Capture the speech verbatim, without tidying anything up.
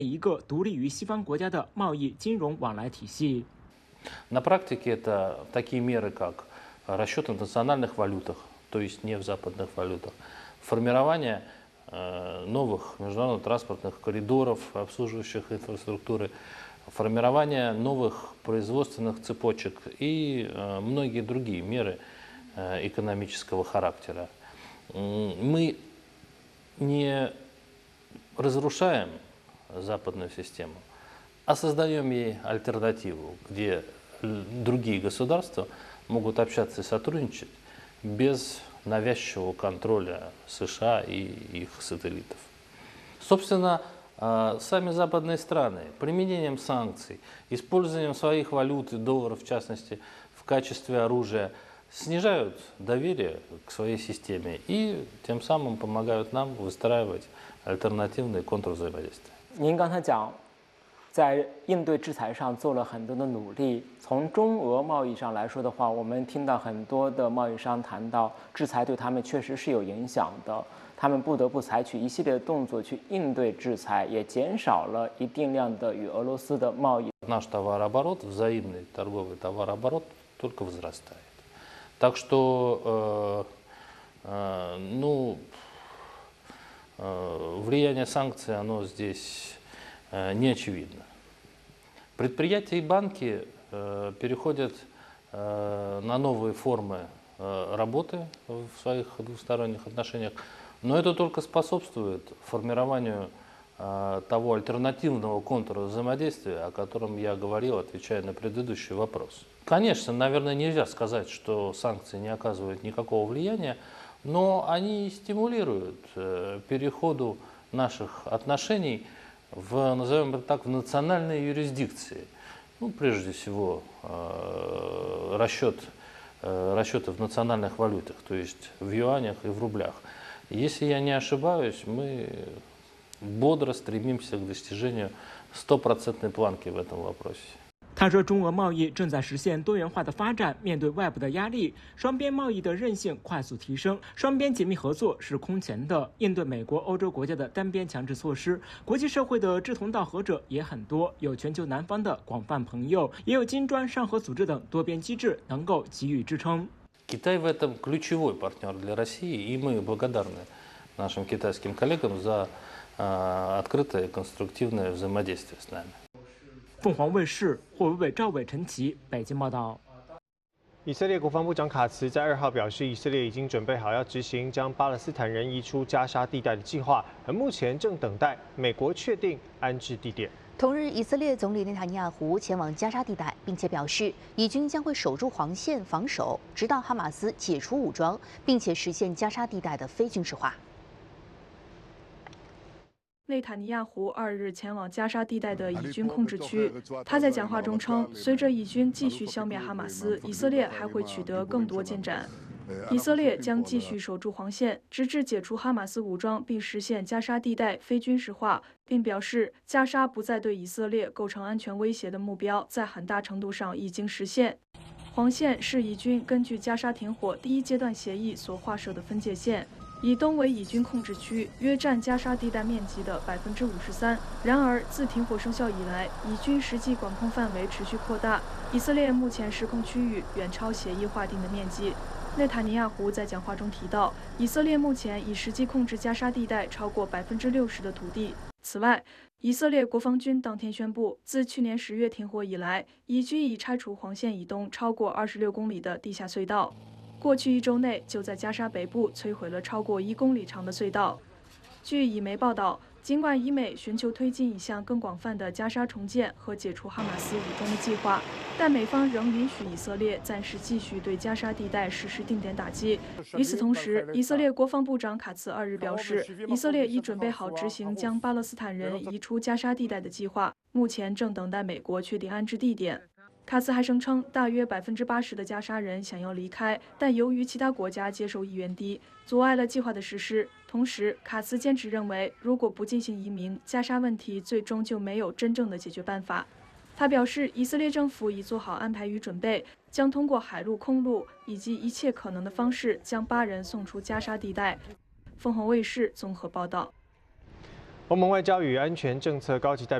一个独立于西方国家的贸易金融往来体系。 На практике это такие меры, как расчет в национальных валютах, то есть не в западных валютах, формирование новых международных транспортных коридоров, обслуживающих инфраструктуры, формирование новых производственных цепочек и многие другие меры экономического характера. Мы не разрушаем западную систему, а создаем ей альтернативу, где другие государства могут общаться и сотрудничать без навязчивого контроля США и их сателлитов. Собственно, сами западные страны применением санкций, использованием своих валют и долларов в частности в качестве оружия снижают доверие к своей системе и тем самым помогают нам выстраивать альтернативные контрвзаимодействия. 您刚才讲，在应对制裁上做了很多的努力。从中俄贸易上来说的话，我们听到很多的贸易商谈到，制裁对他们确实是有影响的，他们不得不采取一系列的动作去应对制裁，也减少了一定量的与俄罗斯的贸易。 Наш товарооборот, взаимный торговый товарооборот только возрастает. Так что, э, э, ну, э, влияние санкций, оно здесь э, не очевидно. Предприятия и банки э, переходят э, на новые формы э, работы в своих двусторонних отношениях, но это только способствует формированию э, того альтернативного контрвзаимодействия, о котором я говорил, отвечая на предыдущий вопрос. Конечно, наверное, нельзя сказать, что санкции не оказывают никакого влияния, но они стимулируют э, переходу наших отношений в, назовем это так, в национальные юрисдикции. Ну, прежде всего, э, расчет, э, расчеты в национальных валютах, то есть в юанях и в рублях. Если я не ошибаюсь, мы бодро стремимся к достижению стопроцентной планки в этом вопросе. 他说，中俄贸易正在实现多元化的发展，面对外部的压力，双边贸易的韧性快速提升，双边紧密合作是空前的。应对美国、欧洲国家的单边强制措施，国际社会的志同道合者也很多，有全球南方的广泛朋友，也有金砖、上合组织等多边机制能够给予支撑。 Китай в этом ключевой партнер для России, и мы благодарны нашим китайским коллегам за э, открытое и конструктивное взаимодействие с нами. 凤凰卫视霍伟伟、赵伟、陈奇北京报道。 以色列国防部长卡茨在二号表示，以色列已经准备好要执行将巴勒斯坦人移出加沙地带的计划，而目前正等待美国确定安置地点。 同日，以色列总理内塔尼亚胡前往加沙地带，并且表示，以军将会守住黄线防守，直到哈马斯解除武装，并且实现加沙地带的非军事化。 内塔尼亚胡二日前往加沙地带的以军控制区，他在讲话中称，随着以军继续消灭哈马斯，以色列还会取得更多进展。以色列将继续守住黄线，直至解除哈马斯武装并实现加沙地带非军事化，并表示加沙不再对以色列构成安全威胁的目标，在很大程度上已经实现。黄线是以军根据加沙停火第一阶段协议所划设的分界线。 以东为以军控制区，约占加沙地带面积的百分之五十三。然而，自停火生效以来，以军实际管控范围持续扩大。以色列目前实控区域远超协议划定的面积。内塔尼亚胡在讲话中提到，以色列目前已实际控制加沙地带超过百分之六十的土地。此外，以色列国防军当天宣布，自去年十月停火以来，以军已拆除黄线以东超过二十六公里的地下隧道。 过去一周内，就在加沙北部摧毁了超过一公里长的隧道。据以媒报道，尽管以美寻求推进一项更广泛的加沙重建和解除哈马斯武装的计划，但美方仍允许以色列暂时继续对加沙地带实施定点打击。与此同时，以色列国防部长卡茨二日表示，以色列已准备好执行将巴勒斯坦人移出加沙地带的计划，目前正等待美国确定安置地点。 卡茨还声称，大约百分之八十的加沙人想要离开，但由于其他国家接受意愿低，阻碍了计划的实施。同时，卡茨坚持认为，如果不进行移民，加沙问题最终就没有真正的解决办法。他表示，以色列政府已做好安排与准备，将通过海陆空路以及一切可能的方式将巴人送出加沙地带。凤凰卫视综合报道。 欧盟外交与安全政策高级代表。